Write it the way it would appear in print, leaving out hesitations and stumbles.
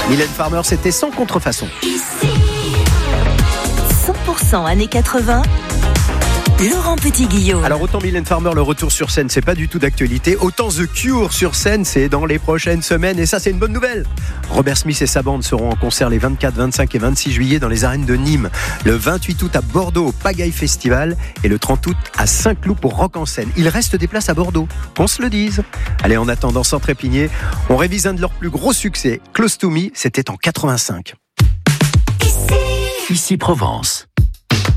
Mylène Farmer, c'était sans contrefaçon. 100% années 80. Laurent Petit-Guillaume. Alors autant Mylène Farmer, le retour sur scène, c'est pas du tout d'actualité. Autant The Cure sur scène, c'est dans les prochaines semaines. Et ça, c'est une bonne nouvelle. Robert Smith et sa bande seront en concert les 24, 25 et 26 juillet dans les arènes de Nîmes. Le 28 août à Bordeaux au Pagaille Festival. Et le 30 août à Saint-Cloud pour Rock en scène. Il reste des places à Bordeaux, qu'on se le dise. Allez, en attendant, sans trépigner, on révise un de leurs plus gros succès. Close to Me, c'était en 85. Ici Provence.